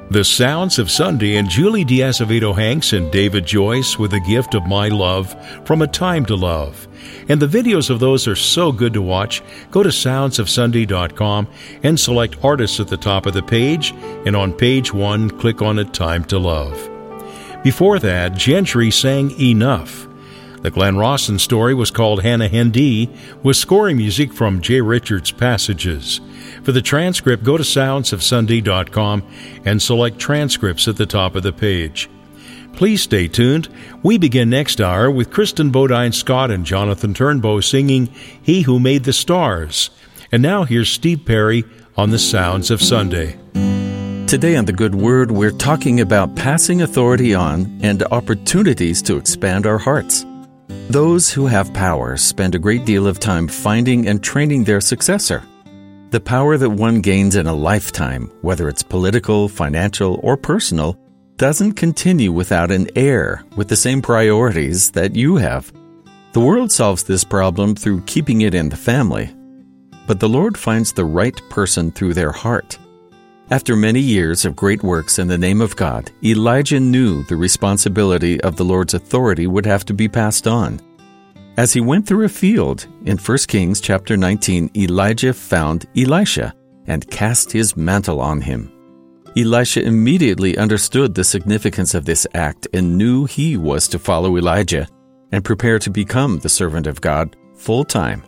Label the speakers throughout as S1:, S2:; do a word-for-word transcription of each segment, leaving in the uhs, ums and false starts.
S1: The Sounds of Sunday and Julie Diazevedo-Hanks and David Joyce with a gift of My Love from A Time to Love. And the videos of those are so good to watch. Go to sounds of sunday dot com and select Artists at the top of the page, and on page one, click on A Time to Love. Before that, Gentry sang Enough. The Glenn Rawson story was called Hannah Hendee, with scoring music from Jay Richards' Passages. For the transcript, go to sounds of sunday dot com and select Transcripts at the top of the page. Please stay tuned. We begin next hour with Kristen Bodine Scott and Jonathan Turnbow singing He Who Made the Stars. And now here's Steve Perry on the Sounds of Sunday.
S2: Today on The Good Word, we're talking about passing authority on and opportunities to expand our hearts. Those who have power spend a great deal of time finding and training their successor. The power that one gains in a lifetime, whether it's political, financial, or personal, doesn't continue without an heir with the same priorities that you have. The world solves this problem through keeping it in the family. But the Lord finds the right person through their heart. After many years of great works in the name of God, Elijah knew the responsibility of the Lord's authority would have to be passed on. As he went through a field, in First Kings chapter nineteen, Elijah found Elisha and cast his mantle on him. Elisha immediately understood the significance of this act and knew he was to follow Elijah and prepare to become the servant of God full-time.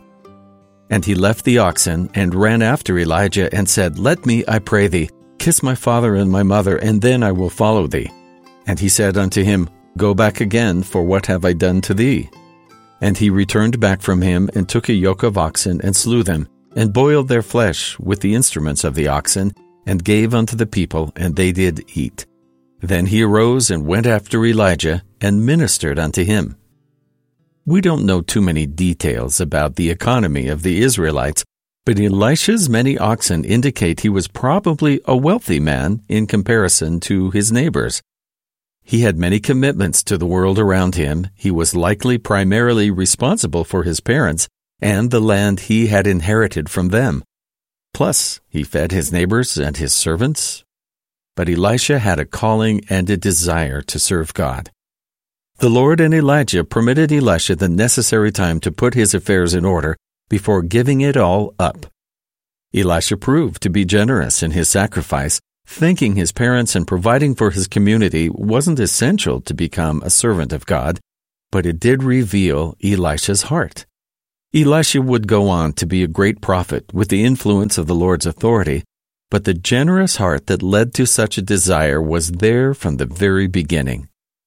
S2: And he left the oxen and ran after Elijah and said, "Let me, I pray thee, kiss my father and my mother, and then I will follow thee." And he said unto him, "Go back again, for what have I done to thee?" And he returned back from him and took a yoke of oxen and slew them, and boiled their flesh with the instruments of the oxen, and gave unto the people, and they did eat. Then he arose and went after Elijah, and ministered unto him. We don't know too many details about the economy of the Israelites, but Elisha's many oxen indicate he was probably a wealthy man in comparison to his neighbors. He had many commitments to the world around him. He was likely primarily responsible for his parents and the land he had inherited from them. Plus, he fed his neighbors and his servants. But Elisha had a calling and a desire to serve God. The Lord and Elijah permitted Elisha the necessary time to put his affairs in order before giving it all up. Elisha proved to be generous in his sacrifice, thanking his parents and providing for his community wasn't essential to become a servant of God, but it did reveal Elisha's heart. Elisha would go on to be a great prophet with the influence of the Lord's authority, but the generous heart that led to such a desire was there from the very beginning.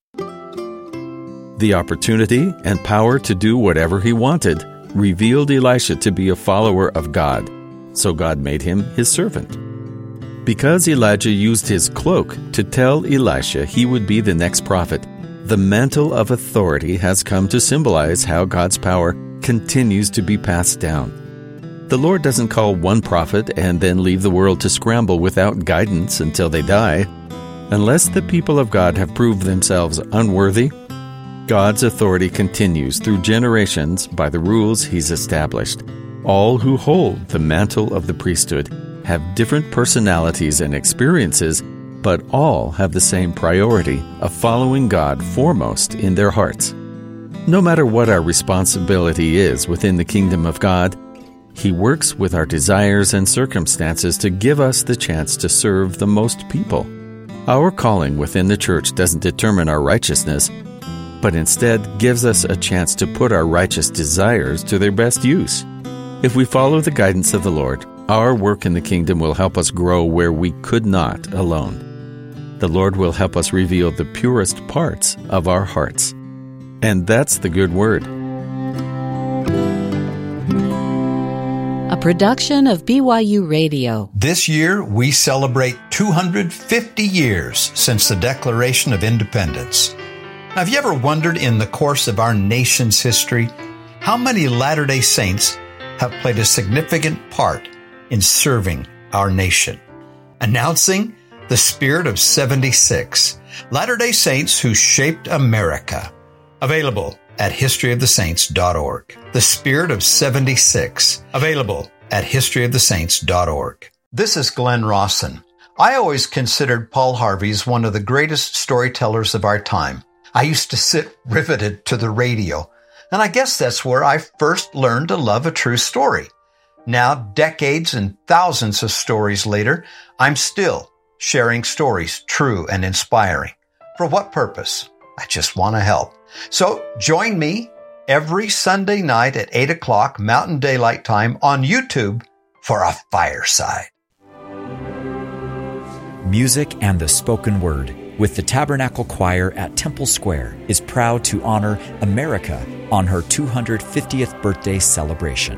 S2: The opportunity and power to do whatever he wanted revealed Elisha to be a follower of God, so God made him his servant. Because Elijah used his cloak to tell Elisha he would be the next prophet, the mantle of authority has come to symbolize how God's power continues to be passed down. The Lord doesn't call one prophet and then leave the world to scramble without guidance until they die. Unless the people of God have proved themselves unworthy, God's authority continues through generations by the rules He's established. All who hold the mantle of the priesthood have different personalities and experiences, but all have the same priority of following God foremost in their hearts. No matter what our responsibility is within the kingdom of God, He works with our desires and circumstances to give us the chance to serve the most people. Our calling within the church doesn't determine our righteousness, but instead gives us a chance to put our righteous desires to their best use. If we follow the guidance of the Lord, our work in the kingdom will help us grow where we could not alone. The Lord will help us reveal the purest parts of our hearts. And that's the good word.
S3: A production of B Y U Radio.
S4: This year, we celebrate two hundred fifty years since the Declaration of Independence. Have you ever wondered in the course of our nation's history how many Latter-day Saints have played a significant part in serving our nation? Announcing the Spirit of seventy-six, Latter-day Saints who shaped America. Available at history of the saints dot org. The Spirit of seventy-six. Available at history of the saints dot org. This is Glenn Rawson. I always considered Paul Harvey as one of the greatest storytellers of our time. I used to sit riveted to the radio, and I guess that's where I first learned to love a true story. Now, decades and thousands of stories later, I'm still sharing stories true and inspiring. For what purpose? I just want to help. So join me every Sunday night at eight o'clock Mountain Daylight Time on YouTube for a fireside.
S5: Music and the Spoken Word with the Tabernacle Choir at Temple Square is proud to honor America on her two hundred fiftieth birthday celebration.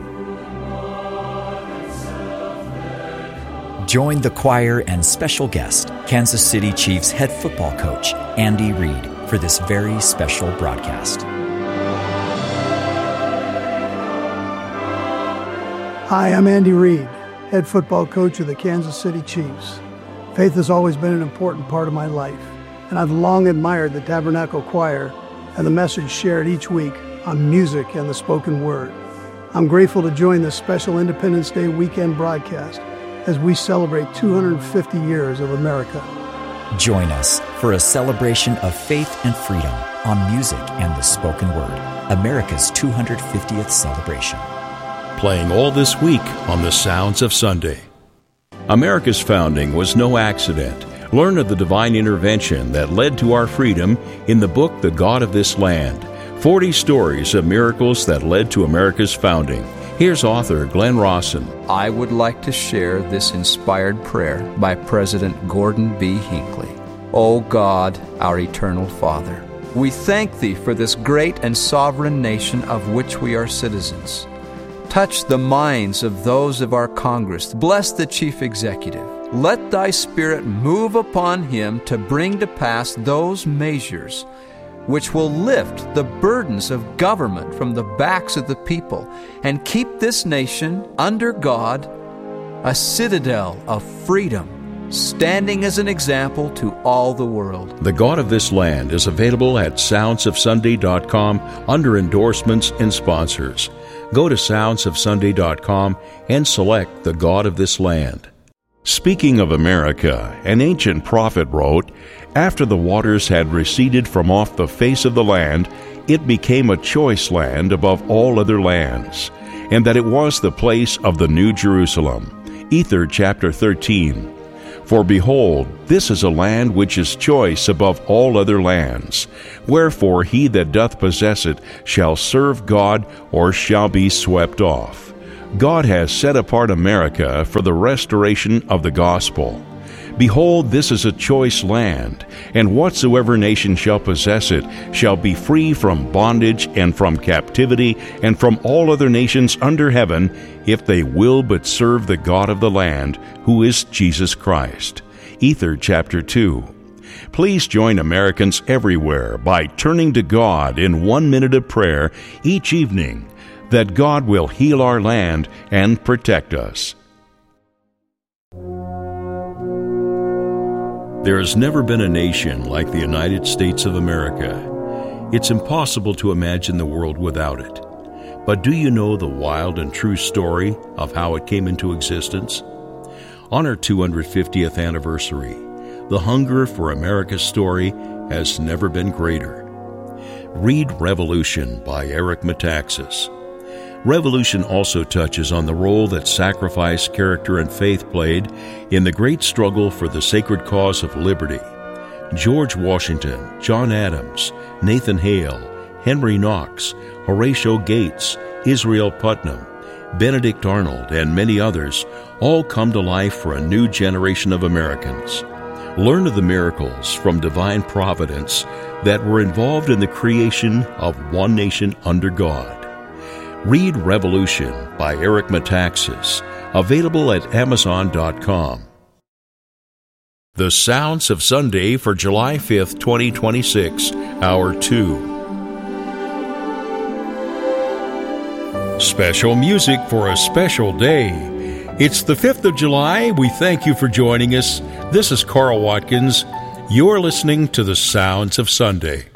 S5: Join the choir and special guest, Kansas City Chiefs head football coach Andy Reid, for this very special broadcast.
S6: Hi, I'm Andy Reid, head football coach of the Kansas City Chiefs. Faith has always been an important part of my life, and I've long admired the Tabernacle Choir and the message shared each week on music and the spoken word. I'm grateful to join this special Independence Day weekend broadcast as we celebrate two hundred fifty years of America.
S5: Join us for a celebration of faith and freedom on music and the spoken word, America's two hundred fiftieth celebration.
S1: Playing all this week on The Sounds of Sunday. America's founding was no accident. Learn of the divine intervention that led to our freedom in the book The God of This Land. forty stories of miracles that led to America's founding. Here's author Glenn Rawson.
S7: I would like to share this inspired prayer by President Gordon B. Hinckley. O God, our eternal Father, we thank Thee for this great and sovereign nation of which we are citizens. Touch the minds of those of our Congress. Bless the Chief Executive. Let Thy Spirit move upon him to bring to pass those measures which will lift the burdens of government from the backs of the people and keep this nation under God, a citadel of freedom, standing as an example to all the world.
S1: The God of This Land is available at sounds of sunday dot com under endorsements and sponsors. Go to sounds of sunday dot com and select The God of This Land. Speaking of America, an ancient prophet wrote, "After the waters had receded from off the face of the land, it became a choice land above all other lands, and that it was the place of the New Jerusalem." Ether chapter thirteen. For behold, this is a land which is choice above all other lands. Wherefore he that doth possess it shall serve God, or shall be swept off. God has set apart America for the restoration of the gospel. Behold, this is a choice land, and whatsoever nation shall possess it shall be free from bondage and from captivity and from all other nations under heaven, if they will but serve the God of the land, who is Jesus Christ. Ether chapter two. Please join Americans everywhere by turning to God in one minute of prayer each evening, that God will heal our land and protect us. There has never been a nation like the United States of America. It's impossible to imagine the world without it. But do you know the wild and true story of how it came into existence? On our two hundred fiftieth anniversary, the hunger for America's story has never been greater. Read Revolution by Eric Metaxas. Revolution also touches on the role that sacrifice, character, and faith played in the great struggle for the sacred cause of liberty. George Washington, John Adams, Nathan Hale, Henry Knox, Horatio Gates, Israel Putnam, Benedict Arnold, and many others all come to life for a new generation of Americans. Learn of the miracles from divine providence that were involved in the creation of one nation under God. Read Revolution by Eric Metaxas, available at amazon dot com. The Sounds of Sunday for July fifth, twenty twenty-six, Hour two. Special music for a special day. It's the fifth of July. We thank you for joining us. This is Carl Watkins. You're listening to The Sounds of Sunday.